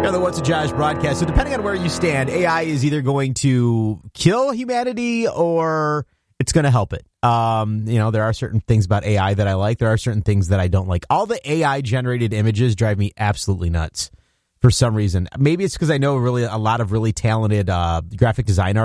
The What's a Josh broadcast. So depending on where you stand, AI is either going to kill humanity or it's going to help it. There are certain things about AI that I like. There are certain things that I don't like. All the AI generated images drive me absolutely nuts for some reason. Maybe it's because I know a lot of really talented graphic design